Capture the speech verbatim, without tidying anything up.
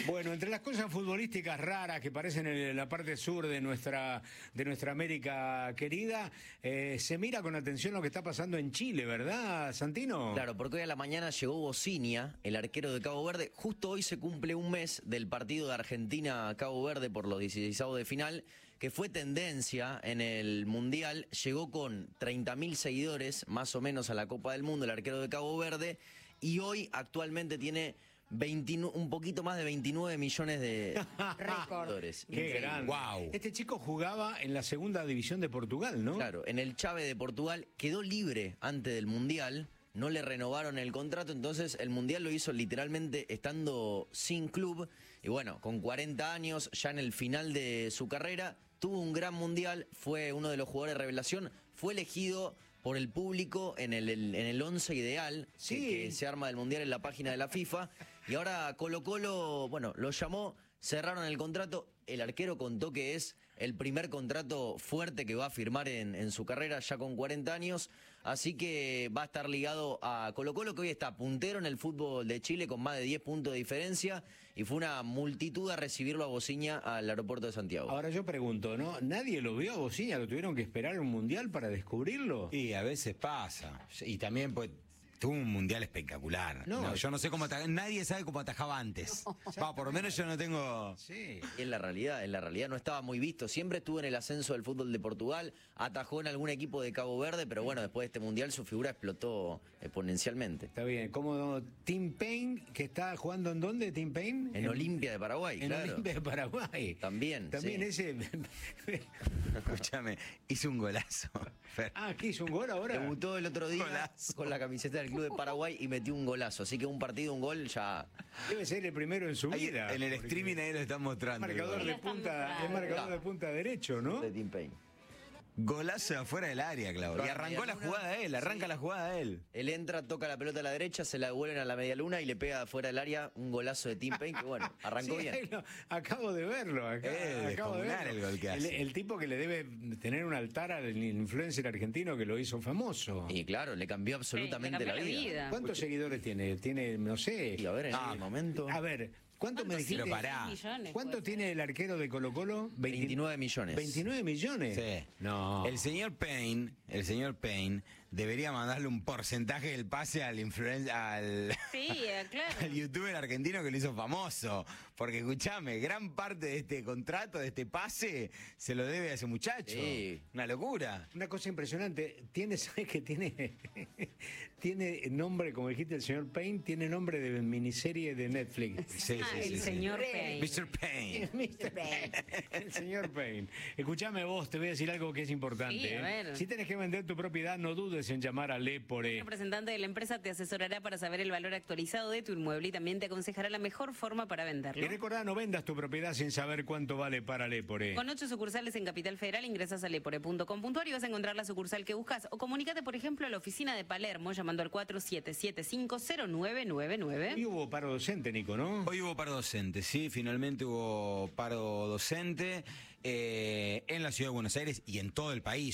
Bueno, entre las cosas futbolísticas raras que parecen en la parte sur de nuestra, de nuestra América querida, eh, se mira con atención lo que está pasando en Chile, ¿verdad, Santino? Claro, porque hoy a la mañana llegó Bocinia, el arquero de Cabo Verde. Justo hoy se cumple un mes del partido de Argentina-Cabo Verde por los dieciseisavos de final, que fue tendencia en el Mundial. Llegó con treinta mil seguidores, más o menos, a la Copa del Mundo, el arquero de Cabo Verde, y hoy actualmente tiene veintinueve, un poquito más de veintinueve millones de seguidores. ¡Qué grande! Wow. Este chico jugaba en la segunda división de Portugal, ¿no? Claro, en el Chave de Portugal. Quedó libre antes del Mundial, no le renovaron el contrato, entonces el Mundial lo hizo literalmente estando sin club. Y bueno, con cuarenta años, ya en el final de su carrera, tuvo un gran Mundial, fue uno de los jugadores de revelación, fue elegido por el público en el, el, en el once ideal, sí, que, que se arma del Mundial en la página de la FIFA. Y ahora Colo Colo, bueno, lo llamó, cerraron el contrato. El arquero contó que es el primer contrato fuerte que va a firmar en, en su carrera, ya con cuarenta años. Así que va a estar ligado a Colo Colo, que hoy está puntero en el fútbol de Chile con más de diez puntos de diferencia. Y fue una multitud a recibirlo a Bocinia al aeropuerto de Santiago. Ahora yo pregunto, ¿no? ¿Nadie lo vio a Bocinia? ¿Lo tuvieron que esperar un Mundial para descubrirlo? Y a veces pasa. Y también, pues, tuvo un Mundial espectacular. No, no yo no sé cómo atajaba, nadie sabe cómo atajaba antes. No, Va, por lo menos yo no tengo. Sí. En la realidad, en la realidad no estaba muy visto. Siempre estuvo en el ascenso del fútbol de Portugal, atajó en algún equipo de Cabo Verde, pero bueno, después de este Mundial su figura explotó exponencialmente. Está bien, como Tim Payne, que está jugando en dónde, Tim Payne? En, en Olimpia de Paraguay, en claro. En Olimpia de Paraguay. También. También sí. ese. Escúchame, hizo un golazo. Fer. Ah, ¿qué hizo un gol ahora? Debutó el otro día Golazo. con la camiseta del Club de Paraguay y metió un golazo. Así que un partido, un gol ya. Debe ser el primero en su Ahí, vida. en el streaming ahí lo están mostrando. Es marcador de punta, es marcador de punta derecho, ¿no? De Tim Payne. Golazo de afuera del área, Claudio. Y arrancó la jugada él, arranca sí. la jugada él. Él entra, toca la pelota a la derecha, se la devuelven a la media luna y le pega afuera del área un golazo de Tim Payne que bueno, arrancó sí, bien. No, acabo de verlo, acá, eh, acabo de verlo. El, gol que hace. El, el tipo que le debe tener un altar al influencer argentino que lo hizo famoso. Y claro, le cambió absolutamente sí, le cambió la, vida. la vida. ¿Cuántos Escuche. seguidores tiene? Tiene, no sé. Y a ver, en ah, este momento. A ver, ¿cuánto me dijiste? Pará. Millones, ¿Cuánto pues. tiene el arquero de Colo Colo? veintinueve millones. ¿veintinueve millones? Sí. No. El señor Payne, el señor Payne debería mandarle un porcentaje del pase al influencer, al, sí, claro. al youtuber argentino que lo hizo famoso. Porque escúchame, gran parte de este contrato, de este pase, se lo debe a ese muchacho. Sí. Una locura. Una cosa impresionante. Tiene, ¿sabes qué? Tiene, tiene nombre, como dijiste, el señor Payne, tiene nombre de miniserie de Netflix. Sí, ah, sí, el sí, señor sí. Payne. mister Payne. mister Payne. El señor Payne. Escuchame vos, te voy a decir algo que es importante. Sí, a ver. ¿eh? Si tenés que vender tu propiedad, no dudes en llamar a Lepore. El representante de la empresa te asesorará para saber el valor actualizado de tu inmueble y también te aconsejará la mejor forma para venderlo. Y recordá, no vendas tu propiedad sin saber cuánto vale para Lepore. Con ocho sucursales en Capital Federal, ingresas a lepore punto com punto a r y vas a encontrar la sucursal que buscas. O comunícate, por ejemplo, a la oficina de Palermo llamando al cuatro siete siete cinco cero nueve nueve nueve. Hoy hubo paro docente, Nico, ¿no? Hoy hubo paro docente, sí, finalmente hubo paro docente eh, en la ciudad de Buenos Aires y en todo el país.